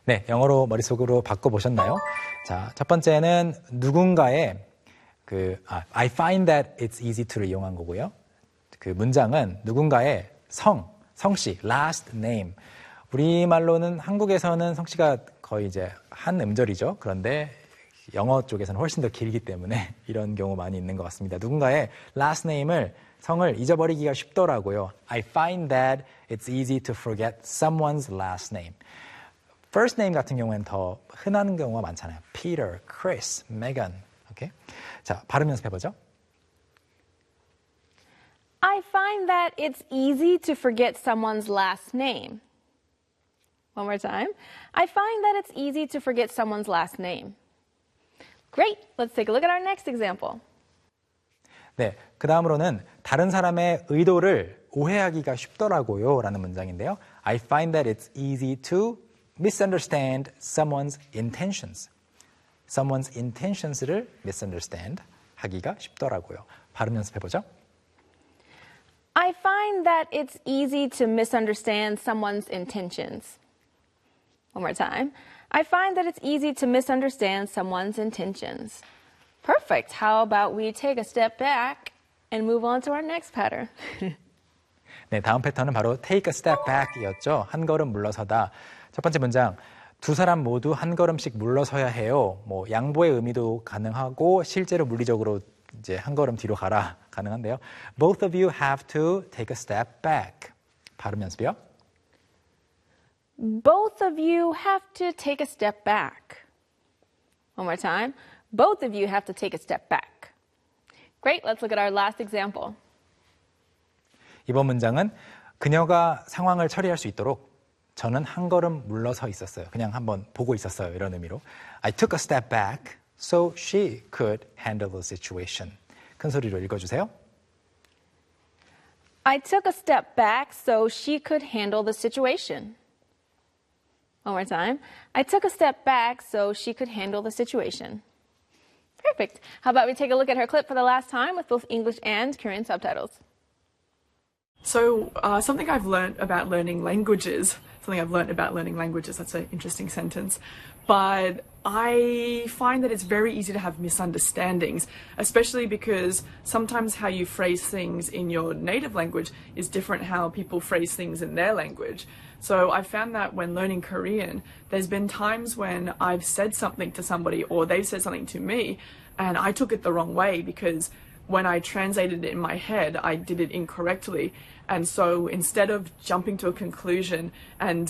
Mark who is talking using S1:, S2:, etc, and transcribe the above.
S1: 네, 영어로 머릿속으로 바꿔보셨나요? 자, 첫 번째는 누군가의 I find that it's easy to를 이용한 거고요. 그 문장은 누군가의 성씨, last name. 우리말로는 한국에서는 성씨가 거의 이제 한 음절이죠. 그런데 영어 쪽에서는 훨씬 더 길기 때문에 이런 경우 많이 있는 것 같습니다. 누군가의 last name을 성을 잊어버리기가 쉽더라고요. I find that it's easy to forget someone's last name. First name 같은 경우에는 더 흔한 경우가 많잖아요. Peter, Chris, Megan. 오케이? 자, 발음 연습해보죠.
S2: I find that it's easy to forget someone's last name. One more time. I find that it's easy to forget someone's last name. Great. Let's take a look at our next example.
S1: 네, 그 다음으로는 다른 사람의 의도를 오해하기가 쉽더라고요 라는 문장인데요. I find that it's easy to misunderstand someone's intentions. Someone's intentions를 misunderstand 하기가 쉽더라고요. 발음 연습해보죠.
S2: I find that it's easy to misunderstand someone's intentions. One more time. I find that it's easy to misunderstand someone's intentions. Perfect. How about we take a step back and move on to our next pattern?
S1: 네, 다음 패턴은 바로 take a step back이었죠. 한 걸음 물러서다. 첫 번째 문장, 두 사람 모두 한 걸음씩 물러서야 해요. 뭐 양보의 의미도 가능하고 실제로 물리적으로 이제 한 걸음 뒤로 가라 가능한데요. Both of you have to take a step back. 발음 연습이요.
S2: Both of you have to take a step back. One more time. Both of you have to take a step back. Great. Let's look at our last example.
S1: 이번 문장은 그녀가 상황을 처리할 수 있도록 저는 한 걸음 물러서 있었어요. 그냥 한번 보고 있었어요. 이런 의미로. I took a step back so she could handle the situation. 큰 소리로 읽어주세요.
S2: I took a step back so she could handle the situation. One more time. I took a step back so she could handle the situation. Perfect. How about we take a look at her clip for the last time with both English and Korean subtitles.
S3: So something I've learned about learning languages, that's an interesting sentence, but I find that it's very easy to have misunderstandings, especially because sometimes how you phrase things in your native language is different how people phrase things in their language. So I found that when learning Korean, there's been times when I've said something to somebody or they've said something to me and I took it the wrong way because when I translated it in my head, I did it incorrectly. And so instead of jumping to a conclusion and